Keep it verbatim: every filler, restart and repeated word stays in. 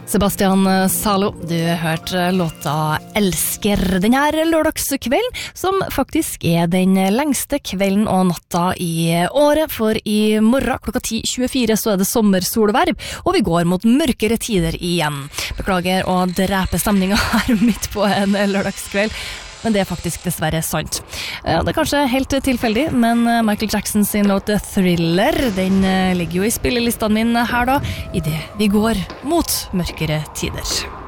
Sebastian Salo, du hørte låta Elsker denne lørdagskvelden, som faktisk er den lengste kvelden og natta i året, for i morgen klokka ti tjuefire så er det sommersolverv, og vi går mot mørkere tider igjen. Beklager å drepe stemningen her midt på en lørdagskveld, men det er faktisk dessverre sant. Det er kanskje helt tilfeldig, men Michael Jackson sin låt Thriller, den ligger jo i spillelistene mine her da, i det vi går mot mørkere tider.